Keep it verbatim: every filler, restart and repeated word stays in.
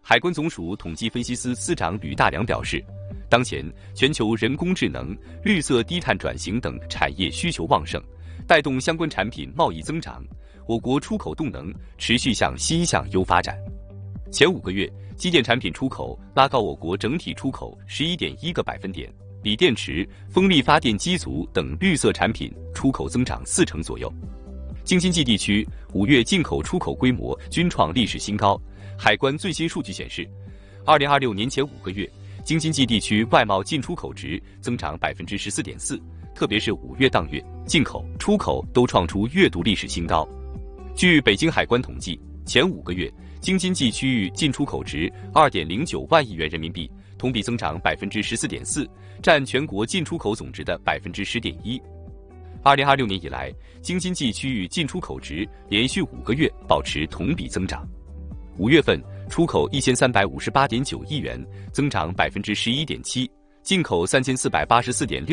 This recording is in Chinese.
海关总署统计分析司司长吕大良表示，当前全球人工智能、绿色低碳转型等产业需求旺盛，带动相关产品贸易增长，我国出口动能持续向欣向优发展。前五个月，机电产品出口拉高我国整体出口 十一点一个百分点，锂电池、风力发电机组等绿色产品出口增长四成左右。京津冀地区五月进口出口规模均创历史新高。海关最新数据显示，二零二六年前五个月，京津冀地区外贸进出口值增长 百分之十四点四， 特别是五月当月，进口、出口都创出月度历史新高。据北京海关统计，前五个月，京津冀区域进出口值 二点零九万亿元人民币，同比增长 百分之十四点四， 占全国进出口总值的 百分之十点一。二零二六年以来，京津冀区域进出口值连续五个月保持同比增长。五月份出口一千三百五十八点九亿元，增长 百分之十一点七， 进口三千四百八十四点六